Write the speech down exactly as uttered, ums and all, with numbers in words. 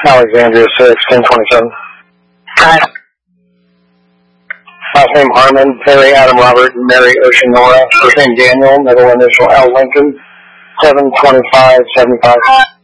Alexandria six, ten twenty-seven. Got it. Last name Harmon, Perry, Adam Robert, Mary Ocean Nora. First name Daniel, middle initial L Lincoln, seven twenty-five seventy-five.